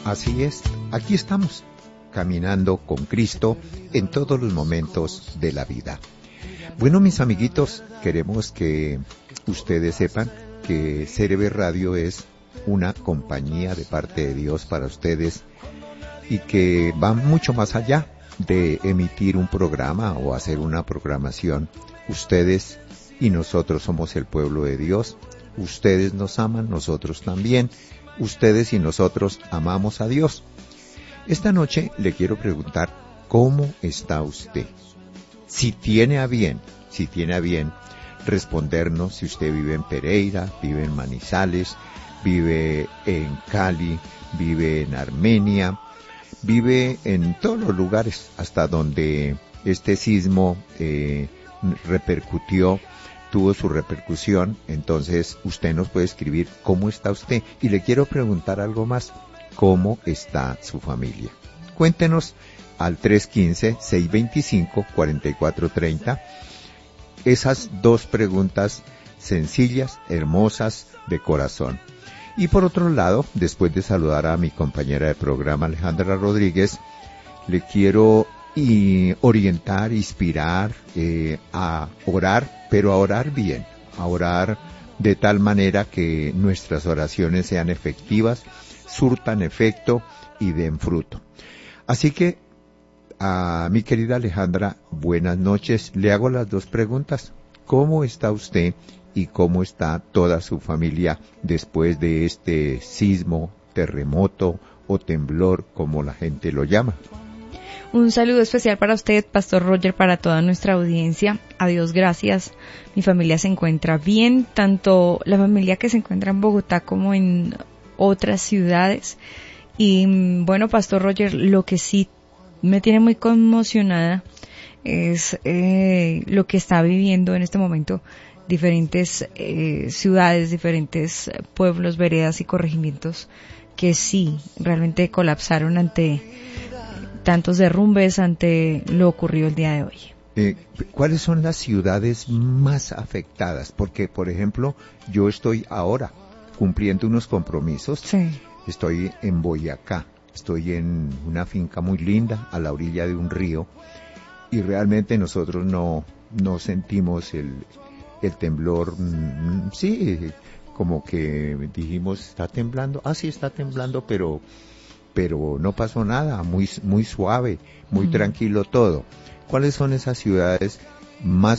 Así es, aquí estamos, caminando con Cristo en todos los momentos de la vida. Bueno, mis amiguitos, queremos que ustedes sepan que Cerebe Radio es una compañía de parte de Dios para ustedes y que va mucho más allá de emitir un programa o hacer una programación. Ustedes y nosotros somos el pueblo de Dios, ustedes nos aman, nosotros también, ustedes y nosotros amamos a Dios. Esta noche le quiero preguntar, ¿cómo está usted? Si tiene a bien respondernos, si usted vive en Pereira, vive en Manizales, vive en Cali, vive en Armenia, vive en todos los lugares hasta donde este sismo tuvo su repercusión. Entonces usted nos puede escribir cómo está usted. Y le quiero preguntar algo más, ¿cómo está su familia? Cuéntenos al 315-625-4430 esas dos preguntas sencillas, hermosas, de corazón. Y por otro lado, después de saludar a mi compañera de programa Alejandra Rodríguez, le quiero orientar, inspirar a orar, pero a orar bien, a orar de tal manera que nuestras oraciones sean efectivas, surtan efecto y den fruto. Así que, a mi querida Alejandra, buenas noches. Le hago las dos preguntas. ¿Cómo está usted y cómo está toda su familia después de este sismo, terremoto o temblor, como la gente lo llama? Un saludo especial para usted, Pastor Roger, para toda nuestra audiencia. A Dios gracias, mi familia se encuentra bien, tanto la familia que se encuentra en Bogotá como en otras ciudades. Y bueno, Pastor Roger, lo que sí me tiene muy conmocionada es lo que está viviendo en este momento diferentes ciudades, diferentes pueblos, veredas y corregimientos que sí, realmente colapsaron ante tantos derrumbes, ante lo ocurrido el día de hoy. ¿Cuáles son las ciudades más afectadas? Porque, por ejemplo, yo estoy ahora cumpliendo unos compromisos. Sí. Estoy en Boyacá, estoy en una finca muy linda a la orilla de un río y realmente nosotros no sentimos el temblor. Sí, como que dijimos, ¿está temblando? Ah, sí, está temblando, pero no pasó nada, muy suave, muy tranquilo todo. ¿Cuáles son esas ciudades más